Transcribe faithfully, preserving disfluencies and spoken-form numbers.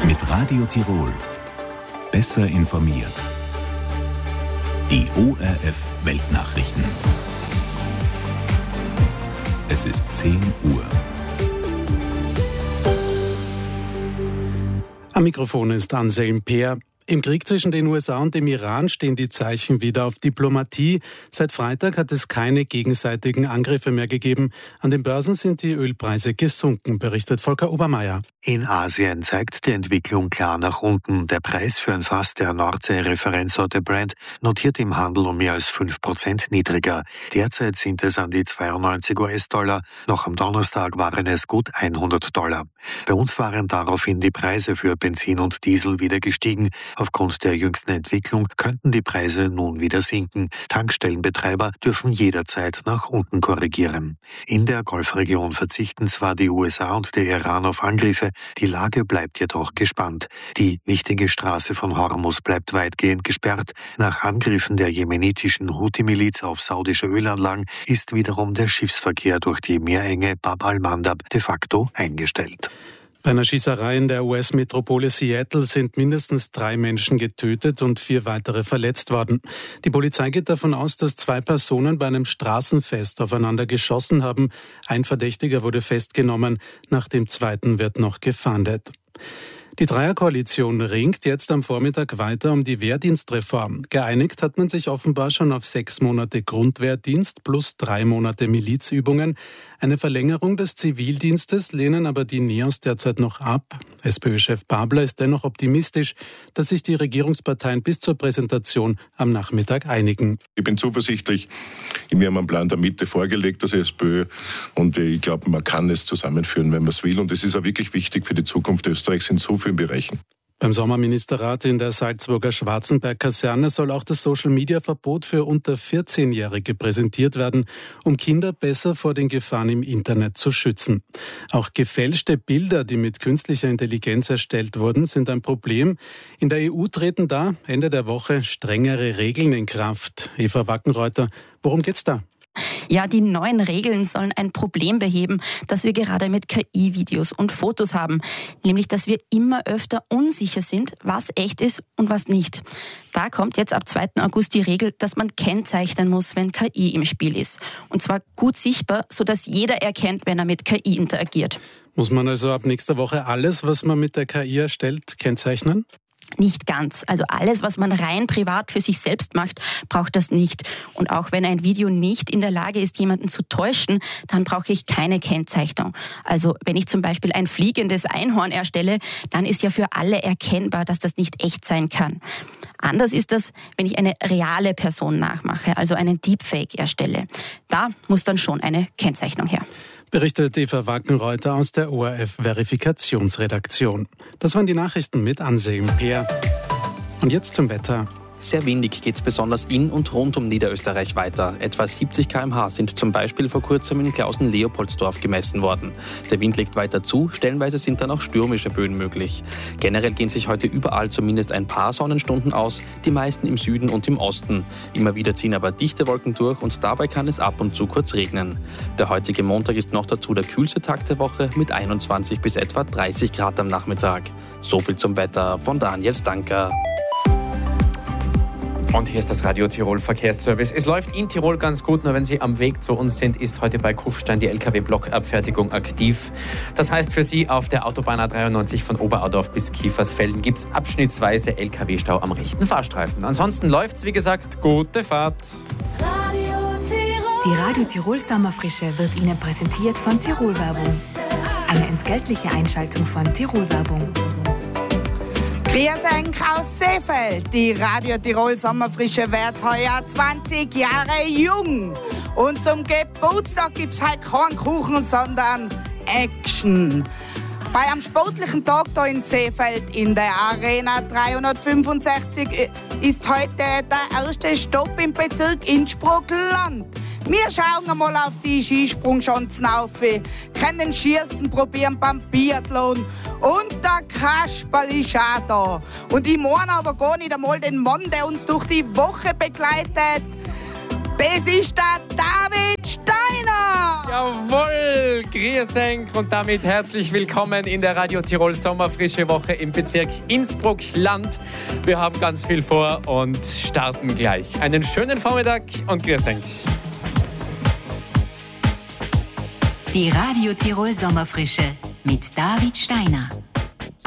Mit Radio Tirol. Besser informiert. Die O R F Weltnachrichten. Es ist zehn Uhr. Am Mikrofon ist Anselm Peer. Im Krieg zwischen den U S A und dem Iran stehen die Zeichen wieder auf Diplomatie. Seit Freitag hat es keine gegenseitigen Angriffe mehr gegeben. An den Börsen sind die Ölpreise gesunken, berichtet Volker Obermeier. In Asien zeigt die Entwicklung klar nach unten. Der Preis für ein Fass der Nordsee-Referenzsorte Brent notiert im Handel um mehr als fünf Prozent niedriger. Derzeit sind es an die zweiundneunzig US-Dollar. Noch am Donnerstag waren es gut hundert Dollar. Bei uns waren daraufhin die Preise für Benzin und Diesel wieder gestiegen. Aufgrund der jüngsten Entwicklung könnten die Preise nun wieder sinken. Tankstellenbetreiber dürfen jederzeit nach unten korrigieren. In der Golfregion verzichten zwar die U S A und der Iran auf Angriffe, die Lage bleibt jedoch gespannt. Die wichtige Straße von Hormuz bleibt weitgehend gesperrt. Nach Angriffen der jemenitischen Houthi-Miliz auf saudische Ölanlagen ist wiederum der Schiffsverkehr durch die Meerenge Bab al-Mandab de facto eingestellt. Bei einer Schießerei in der U S-Metropole Seattle sind mindestens drei Menschen getötet und vier weitere verletzt worden. Die Polizei geht davon aus, dass zwei Personen bei einem Straßenfest aufeinander geschossen haben. Ein Verdächtiger wurde festgenommen, nach dem zweiten wird noch gefahndet. Die Dreierkoalition ringt jetzt am Vormittag weiter um die Wehrdienstreform. Geeinigt hat man sich offenbar schon auf sechs Monate Grundwehrdienst plus drei Monate Milizübungen. Eine Verlängerung des Zivildienstes lehnen aber die Neos derzeit noch ab. SPÖ-Chef Babler ist dennoch optimistisch, dass sich die Regierungsparteien bis zur Präsentation am Nachmittag einigen. Ich bin zuversichtlich. Wir haben einen Plan der Mitte vorgelegt, das SPÖ. Und ich glaube, man kann es zusammenführen, wenn man es will. Und es ist auch wirklich wichtig für die Zukunft Österreichs in so vielen Bereichen. Beim Sommerministerrat in der Salzburger Schwarzenberg-Kaserne soll auch das Social-Media-Verbot für unter vierzehnjährige präsentiert werden, um Kinder besser vor den Gefahren im Internet zu schützen. Auch gefälschte Bilder, die mit künstlicher Intelligenz erstellt wurden, sind ein Problem. In der E U treten da Ende der Woche strengere Regeln in Kraft. Eva Wackenreuther, worum geht's da? Ja, die neuen Regeln sollen ein Problem beheben, das wir gerade mit K I-Videos und Fotos haben. Nämlich, dass wir immer öfter unsicher sind, was echt ist und was nicht. Da kommt jetzt ab zweiten August die Regel, dass man kennzeichnen muss, wenn K I im Spiel ist. Und zwar gut sichtbar, sodass jeder erkennt, wenn er mit K I interagiert. Muss man also ab nächster Woche alles, was man mit der K I erstellt, kennzeichnen? Nicht ganz. Also alles, was man rein privat für sich selbst macht, braucht das nicht. Und auch wenn ein Video nicht in der Lage ist, jemanden zu täuschen, dann brauche ich keine Kennzeichnung. Also wenn ich zum Beispiel ein fliegendes Einhorn erstelle, dann ist ja für alle erkennbar, dass das nicht echt sein kann. Anders ist das, wenn ich eine reale Person nachmache, also einen Deepfake erstelle. Da muss dann schon eine Kennzeichnung her. Berichtet Eva Wackenreuther aus der O R F-Verifikationsredaktion. Das waren die Nachrichten mit Anselm Peer. Und jetzt zum Wetter. Sehr windig geht es besonders in und rund um Niederösterreich weiter. Etwa siebzig Kilometer pro Stunde sind zum Beispiel vor kurzem in Klausen-Leopoldsdorf gemessen worden. Der Wind legt weiter zu, stellenweise sind dann auch stürmische Böen möglich. Generell gehen sich heute überall zumindest ein paar Sonnenstunden aus, die meisten im Süden und im Osten. Immer wieder ziehen aber dichte Wolken durch und dabei kann es ab und zu kurz regnen. Der heutige Montag ist noch dazu der kühlste Tag der Woche mit einundzwanzig bis etwa dreißig Grad am Nachmittag. So viel zum Wetter von Daniel Stanker. Und hier ist das Radio Tirol Verkehrsservice. Es läuft in Tirol ganz gut, nur wenn Sie am Weg zu uns sind, ist heute bei Kufstein die L K W-Blockabfertigung aktiv. Das heißt für Sie, auf der Autobahn A dreiundneunzig von Oberaudorf bis Kiefersfelden gibt es abschnittsweise L K W-Stau am rechten Fahrstreifen. Ansonsten läuft's, wie gesagt, gute Fahrt. Die Radio Tirol Sommerfrische wird Ihnen präsentiert von Tirol Werbung. Eine entgeltliche Einschaltung von Tirol Werbung. Grüß euch aus Seefeld. Die Radio Tirol Sommerfrische wird heuer zwanzig Jahre jung. Und zum Geburtstag gibt's halt keinen Kuchen, sondern Action. Bei einem sportlichen Tag hier in Seefeld in der Arena dreihundertfünfundsechzig ist heute der erste Stopp im Bezirk Innsbruck-Land. Wir schauen einmal auf die Skisprungschanzen auf, können Schießen probieren beim Biathlon und der Kasperl ist auch da. Und ich meine aber gar nicht einmal den Mann, der uns durch die Woche begleitet. Das ist der David Steiner. Jawohl, grüß euch und damit herzlich willkommen in der Radio Tirol Sommerfrische Woche im Bezirk Innsbruck-Land. Wir haben ganz viel vor und starten gleich. Einen schönen Vormittag und grüß euch. Die Radio Tirol Sommerfrische mit David Steiner.